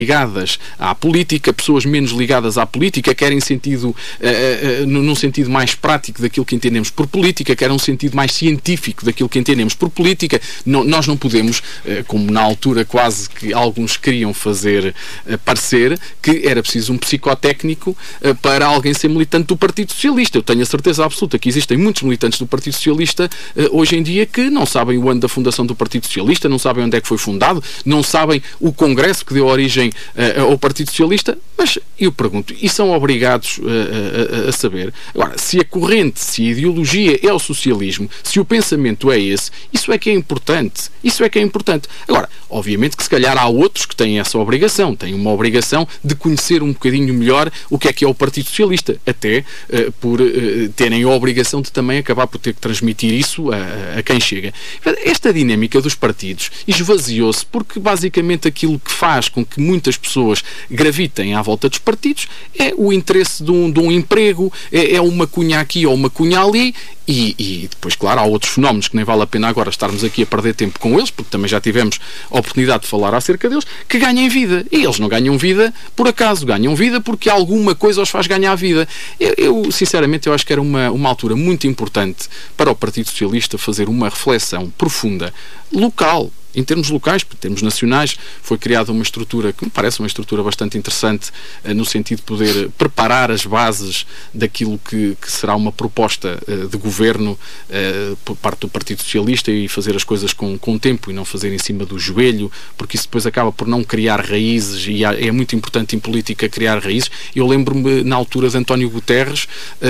ligadas à política, pessoas menos ligadas à política, querem num sentido mais prático daquilo que entendemos por política, querem um sentido mais científico daquilo que entendemos por política. Nós não podemos, como na altura quase que alguns queriam fazer parecer, que era preciso um psicotécnico para alguém ser militante do Partido Socialista. Eu tenho a certeza absoluta que existem muitos militantes do Partido Socialista hoje em dia que não sabem o ano da fundação do Partido Socialista, não sabem onde é que foi fundado, não sabem o congresso que deu origem ao Partido Socialista, mas eu pergunto, e são obrigados a saber? Agora, se a corrente, se a ideologia é o socialismo, se o pensamento é esse, isso é que é importante. Isso é que é importante. Agora, obviamente que se calhar há outros que têm essa obrigação, têm uma obrigação de conhecer um bocadinho melhor o que é o Partido Socialista, até por terem a obrigação de também acabar por ter que transmitir isso a quem chega. Esta dinâmica dos partidos esvaziou-se porque basicamente aquilo que faz com que muitas pessoas gravitem à volta dos partidos é o interesse de um emprego, é uma cunha aqui ou uma cunha ali, e depois, claro, há outros fenómenos que nem vale a pena agora estarmos aqui a perder tempo com eles, porque também já tivemos a oportunidade de falar acerca deles, que ganhem vida. E eles não ganham vida por acaso, ganham vida porque alguma coisa os faz ganhar vida. Sinceramente, eu acho que era uma altura muito importante para o Partido Socialista fazer uma reflexão profunda, local. Em termos locais, em termos nacionais, foi criada uma estrutura que me parece uma estrutura bastante interessante, no sentido de poder preparar as bases daquilo que será uma proposta de governo por parte do Partido Socialista e fazer as coisas com tempo e não fazer em cima do joelho, porque isso depois acaba por não criar raízes, e é muito importante em política criar raízes. Eu lembro-me na altura de António Guterres,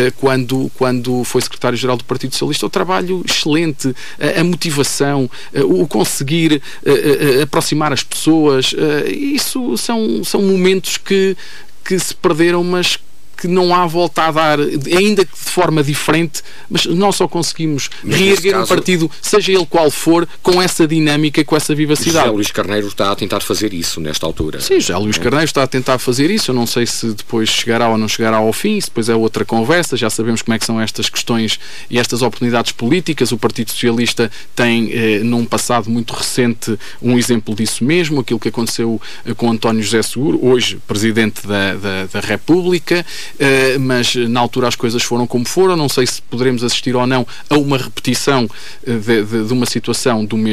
quando foi secretário-geral do Partido Socialista, o trabalho excelente, a motivação, o conseguir aproximar as pessoas, isso são momentos que se perderam, mas que não há volta a dar, ainda que de forma diferente, mas nós só conseguimos reerguer um partido, seja ele qual for, com essa dinâmica, com essa vivacidade. José Luís Carneiro está a tentar fazer isso nesta altura. Sim, José Luís Carneiro está a tentar fazer isso. Eu não sei se depois chegará ou não chegará ao fim, isso depois é outra conversa. Já sabemos como é que são estas questões e estas oportunidades políticas. O Partido Socialista tem, num passado muito recente, um exemplo disso mesmo, aquilo que aconteceu com António José Seguro, hoje Presidente da República. Mas na altura as coisas foram como foram. Não sei se poderemos assistir ou não a uma repetição de uma situação do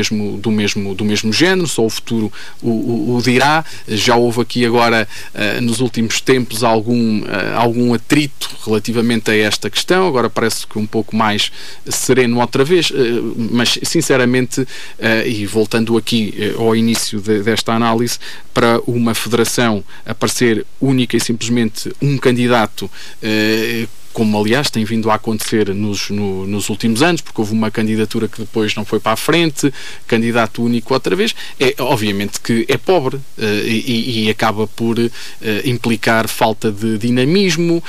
mesmo género, só o futuro o dirá. Já houve aqui agora nos últimos tempos algum atrito relativamente a esta questão, agora parece que um pouco mais sereno outra vez, mas sinceramente, e voltando aqui ao início desta análise, para uma federação aparecer única e simplesmente um candidato, como aliás tem vindo a acontecer nos últimos anos, porque houve uma candidatura que depois não foi para a frente, candidato único outra vez, obviamente que é pobre, e acaba por implicar falta de dinamismo,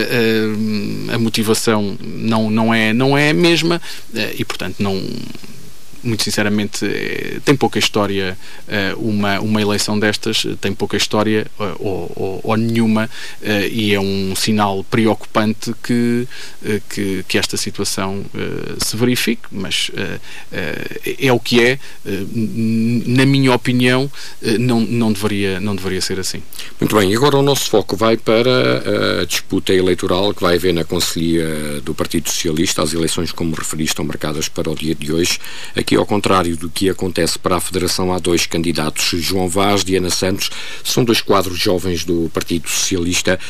a motivação não é a mesma, e portanto muito sinceramente, tem pouca história. Uma eleição destas tem pouca história ou nenhuma, e é um sinal preocupante que esta situação se verifique, mas é o que é. Na minha opinião, não deveria ser assim. Muito bem, e agora o nosso foco vai para a disputa eleitoral que vai haver na Conselhia do Partido Socialista. As eleições, como referiste, estão marcadas para o dia de hoje. Aqui, ao contrário do que acontece para a Federação, há dois candidatos, João Vaz, Diana Santos, são dois quadros jovens do Partido Socialista.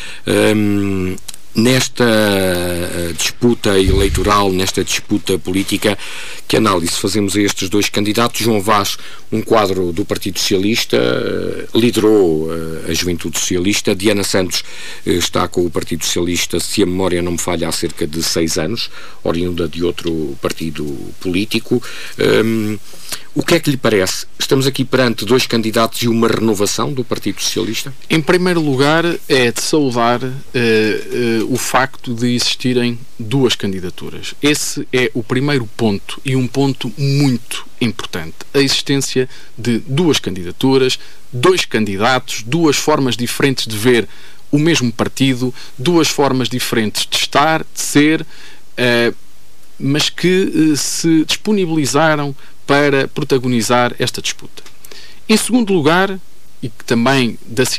Nesta disputa eleitoral, nesta disputa política, que análise fazemos a estes dois candidatos? João Vaz, um quadro do Partido Socialista, liderou a Juventude Socialista. Diana Santos está com o Partido Socialista, se a memória não me falha, há cerca de 6 anos, oriunda de outro partido político. O que é que lhe parece? Estamos aqui perante dois candidatos e uma renovação do Partido Socialista? Em primeiro lugar, é de saudar o facto de existirem duas candidaturas. Esse é o primeiro ponto, e um ponto muito importante. A existência de duas candidaturas, dois candidatos, duas formas diferentes de ver o mesmo partido, duas formas diferentes de estar, de ser, mas que se disponibilizaram para protagonizar esta disputa. Em segundo lugar, e que também da